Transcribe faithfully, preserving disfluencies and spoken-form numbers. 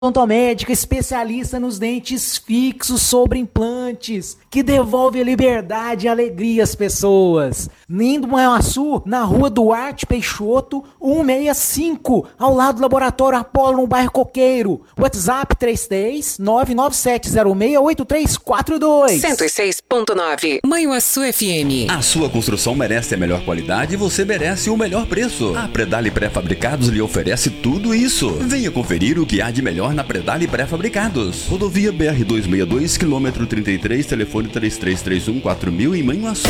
Odontomédica, especialista nos dentes fixos sobre implantes, que devolve a liberdade e alegria às pessoas. Lindo Manhuaçu, na rua Duarte Peixoto, cento e sessenta e cinco, ao lado do Laboratório Apolo, no bairro Coqueiro. WhatsApp três três nove nove sete zero seis oito três quatro dois. cento e seis ponto nove Manhuaçu F M. A sua construção merece a melhor qualidade e você merece o melhor preço. A Predale Pré-Fabricados lhe oferece tudo isso. Venha conferir o que há de melhor na Predale Pré-Fabricados. Rodovia B R duzentos e sessenta e dois, quilômetro trinta e três, telefone três três três um quatro mil em Manhuaçu.